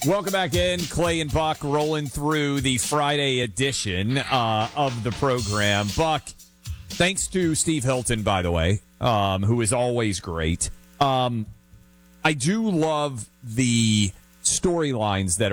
Welcome back in. Clay and Buck rolling through the Friday edition of the program. Buck, thanks to Steve Hilton, by the way, who is always great. I do love the storylines that